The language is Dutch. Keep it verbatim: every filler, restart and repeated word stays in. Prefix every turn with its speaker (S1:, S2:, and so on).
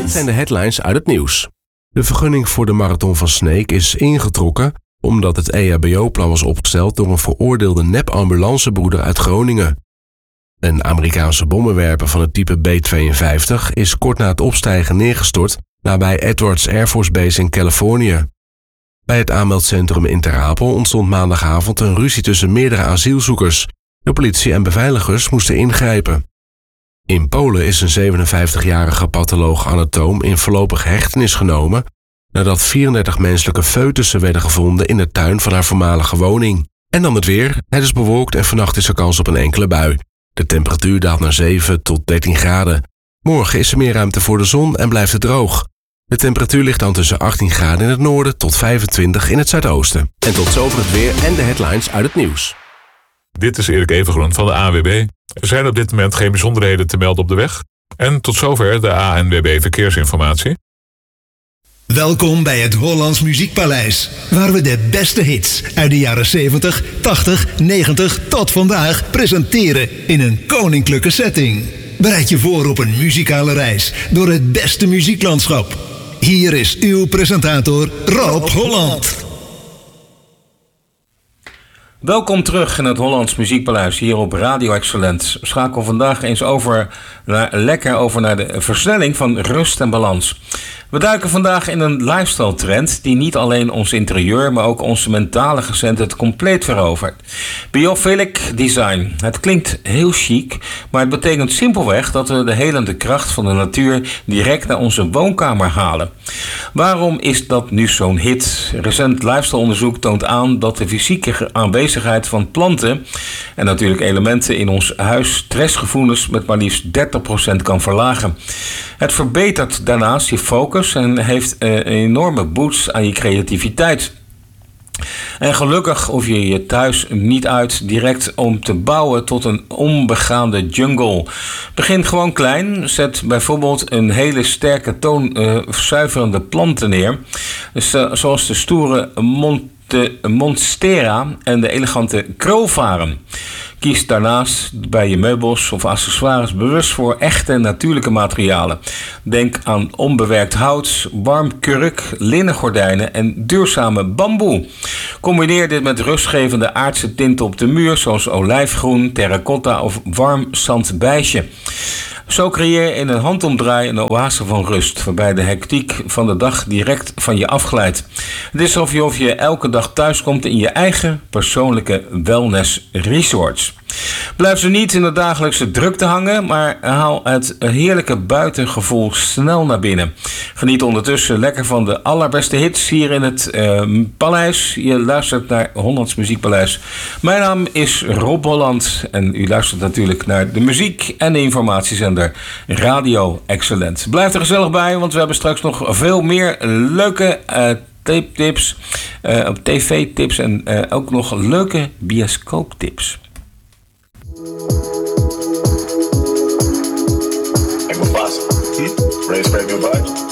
S1: Dit zijn de headlines uit het nieuws. De vergunning voor de marathon van Sneek is ingetrokken omdat het E H B O-plan was opgesteld door een veroordeelde nep-ambulancebroeder uit Groningen. Een Amerikaanse bommenwerper van het type B tweeënvijftig is kort na het opstijgen neergestort nabij Edwards Air Force Base in Californië. Bij het aanmeldcentrum in Ter Apel ontstond maandagavond een ruzie tussen meerdere asielzoekers. De politie en beveiligers moesten ingrijpen. In Polen is een zevenenvijftigjarige patholoog-anatoom in voorlopig hechtenis genomen nadat vierendertig menselijke foetussen werden gevonden in de tuin van haar voormalige woning. En dan het weer. Het is bewolkt en vannacht is er kans op een enkele bui. De temperatuur daalt naar zeven tot dertien graden. Morgen is er meer ruimte voor de zon en blijft het droog. De temperatuur ligt dan tussen achttien graden in het noorden tot vijfentwintig in het zuidoosten. En tot zover het weer en de headlines uit het nieuws.
S2: Dit is Erik Evengroen van de A N W B. Er zijn op dit moment geen bijzonderheden te melden op de weg. En tot zover de A N W B verkeersinformatie.
S3: Welkom bij het Hollands Muziekpaleis, waar we de beste hits uit de jaren zeventig, tachtig, negentig tot vandaag presenteren in een koninklijke setting. Bereid je voor op een muzikale reis door het beste muzieklandschap. Hier is uw presentator Rob Holland.
S4: Welkom terug in het Hollands Muziekpaleis hier op Radio Excellent. Schakel vandaag eens over naar, lekker over naar de versnelling van rust en balans. We duiken vandaag in een lifestyle trend die niet alleen ons interieur, maar ook onze mentale gezondheid compleet verovert. Biophilic design. Het klinkt heel chic, maar het betekent simpelweg dat we de helende kracht van de natuur direct naar onze woonkamer halen. Waarom is dat nu zo'n hit? Recent lifestyle onderzoek toont aan dat de fysieke aanwezigheid van planten en natuurlijk elementen in ons huis stressgevoelens met maar liefst dertig procent kan verlagen. Het verbetert daarnaast je focus en heeft een enorme boost aan je creativiteit. En gelukkig hoef je je thuis niet uit direct om te bouwen tot een onbegaande jungle. Begin gewoon klein. Zet bijvoorbeeld een hele sterke toonzuiverende uh, planten neer. Dus, uh, zoals de stoere Monte, Monstera en de elegante krulvaren. Kies daarnaast bij je meubels of accessoires bewust voor echte natuurlijke materialen. Denk aan onbewerkt hout, warm kurk, linnen gordijnen en duurzame bamboe. Combineer dit met rustgevende aardse tinten op de muur zoals olijfgroen, terracotta of warm zandbijsje. Zo creëer je in een handomdraai een oase van rust, waarbij de hectiek van de dag direct van je afglijdt. Het is alsof je, of je elke dag thuiskomt in je eigen persoonlijke wellness resorts. Blijf ze niet in de dagelijkse drukte hangen, maar haal het heerlijke buitengevoel snel naar binnen. Geniet ondertussen lekker van de allerbeste hits hier in het uh, paleis. Je luistert naar Hollands Muziekpaleis. Mijn naam is Rob Holland en u luistert natuurlijk naar de muziek en de informatiezender Radio Excellent. Blijf er gezellig bij, want we hebben straks nog veel meer leuke uh, tape-tips, uh, tv-tips en uh, ook nog leuke bioscooptips.
S5: Hey, Mufasa, ready to spread good vibes?